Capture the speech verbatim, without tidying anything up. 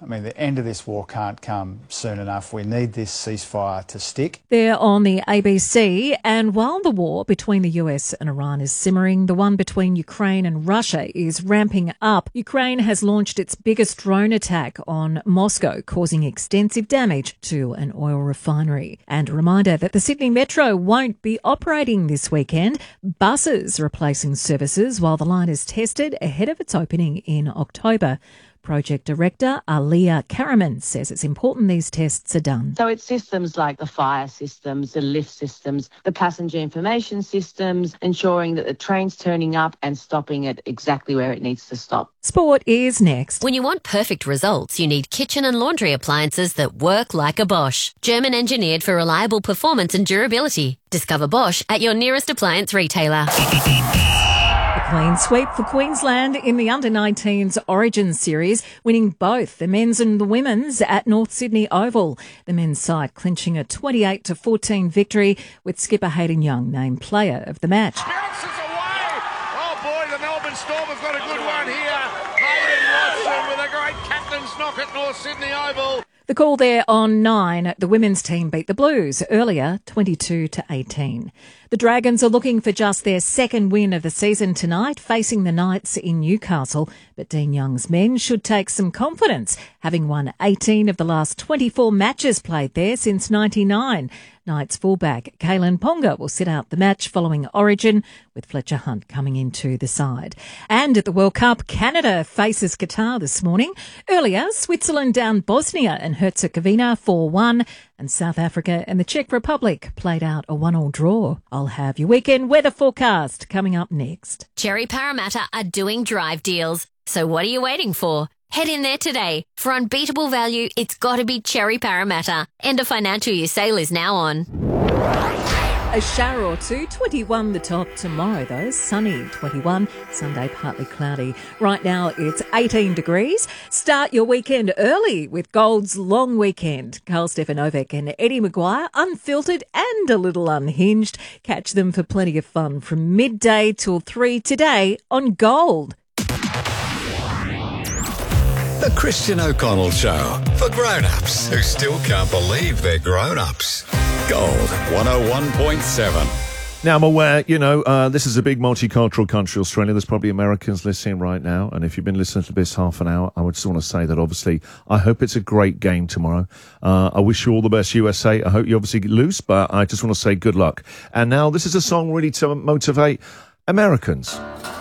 I mean, the end of this war can't come soon enough. We need this ceasefire to stick. They're on the A B C, and while the war between the U S and Iran is simmering, the one between Ukraine and Russia is ramping up. Ukraine has launched its biggest drone attack on Moscow, causing extensive damage to an oil refinery. And a reminder that the Sydney Metro won't be operating this weekend. Buses replacing services while the line is tested ahead of its opening in October. Project Director Aliyah Karaman says it's important these tests are done. So it's systems like the fire systems, the lift systems, the passenger information systems, ensuring that the train's turning up and stopping at exactly where it needs to stop. Sport is next. When you want perfect results, you need kitchen and laundry appliances that work like a Bosch. German engineered for reliable performance and durability. Discover Bosch at your nearest appliance retailer. A clean sweep for Queensland in the under nineteens Origin Series, winning both the men's and the women's at North Sydney Oval. The men's side clinching a twenty-eight to fourteen victory with skipper Hayden Young named player of the match. Bounces away. Oh boy, the Melbourne Storm have got a good one here. Hayden Watson with a great captain's knock at North Sydney Oval. The call there on nine, the women's team beat the Blues earlier, twenty-two to eighteen. The Dragons are looking for just their second win of the season tonight, facing the Knights in Newcastle. But Dean Young's men should take some confidence, having won eighteen of the last twenty-four matches played there since ninety-nine. Knights fullback Kalen Ponga will sit out the match following Origin, with Fletcher Hunt coming into the side. And at the World Cup, Canada faces Qatar this morning. Earlier, Switzerland down Bosnia and Herzegovina four one, and South Africa and the Czech Republic played out a one all draw. I'll have your weekend weather forecast coming up next. Cherry Parramatta are doing drive deals. So what are you waiting for? Head in there today. For unbeatable value, it's got to be Cherry Parramatta. End of financial year sale is now on. A shower or two, twenty-one the top. Tomorrow, though, sunny, twenty-one. Sunday, partly cloudy. Right now, it's eighteen degrees. Start your weekend early with Gold's Long Weekend. Carl Stefanovic and Eddie Maguire, unfiltered and a little unhinged. Catch them for plenty of fun from midday till three today on Gold. The Christian O'Connell Show, for grown-ups who still can't believe they're grown-ups. Gold one oh one point seven. Now, I'm aware, you know, uh, this is a big multicultural country, Australia. There's probably Americans listening right now. And if you've been listening to this half an hour, I would just want to say that, obviously, I hope it's a great game tomorrow. Uh, I wish you all the best, U S A. I hope you obviously lose, but I just want to say good luck. And now this is a song really to motivate Americans.